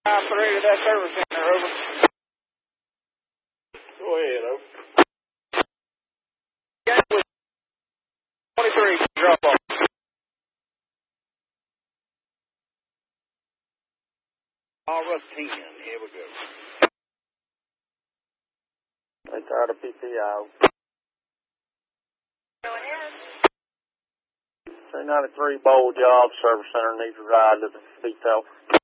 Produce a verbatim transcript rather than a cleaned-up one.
Operated that service center, over. Go ahead, over. Gateway twenty-three, drop off. All rush ten, here we go. They tired of P P I. Go ahead. three ninety-three Bowl Job Service Center needs a ride to the detail.